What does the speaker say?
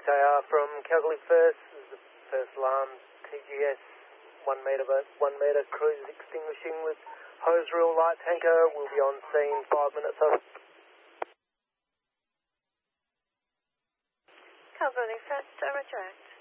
6AR from Calgary First. This is the first alarm, TGS, 1 metre, 1 metre, cruise extinguishing with hose reel light tanker. We'll be on scene 5 minutes over. Calgary First, retract.